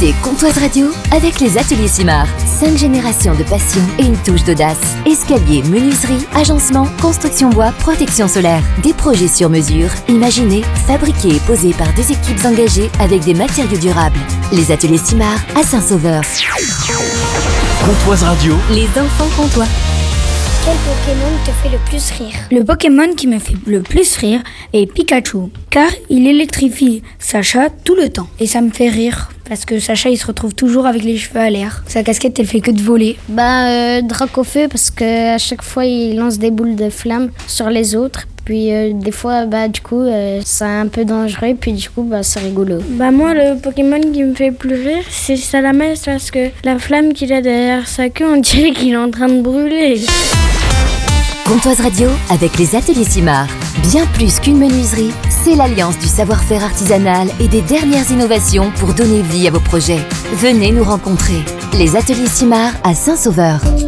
écoutez Comptoise Radio avec les ateliers Simard. 5 générations de passion et une touche d'audace. Escalier, menuiserie, agencement, construction bois, protection solaire. Des projets sur mesure, imaginés, fabriqués et posés par des équipes engagées avec des matériaux durables. Les ateliers Simard à Saint-Sauveur. Comptoise Radio. Les enfants comtois. Quel Pokémon te fait le plus rire? Le Pokémon qui me fait le plus rire est Pikachu, car il électrifie Sacha tout le temps. Et ça me fait rire, parce que Sacha il se retrouve toujours avec les cheveux à l'air. Sa casquette elle fait que de voler. Dracofeu, parce que à chaque fois il lance des boules de flammes sur les autres. Puis des fois, c'est un peu dangereux, puis du coup, c'est rigolo. Moi, le Pokémon qui me fait plus rire, c'est Salamence, parce que la flamme qu'il a derrière sa queue, on dirait qu'il est en train de brûler. Comptoise Radio avec les ateliers Simard. Bien plus qu'une menuiserie, c'est l'alliance du savoir-faire artisanal et des dernières innovations pour donner vie à vos projets. Venez nous rencontrer. Les ateliers Simard à Saint-Sauveur.